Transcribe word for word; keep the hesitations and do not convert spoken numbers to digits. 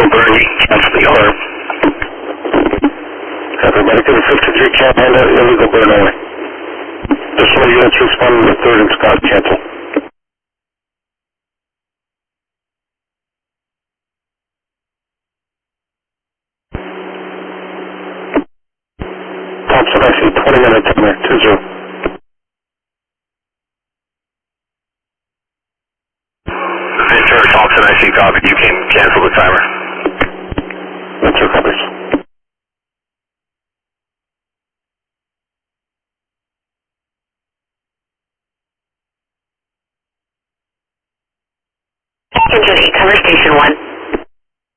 Bernie, cancel the alarm. Everybody to the fifty-three can't handle illegal burn only. Additional units responding to third and Scott, cancel. Thompson, I see twenty minute timer, two zero. Ventura, Thompson, I see copy. You can cancel the timer. Ventura copies. Engine eight, cover station one.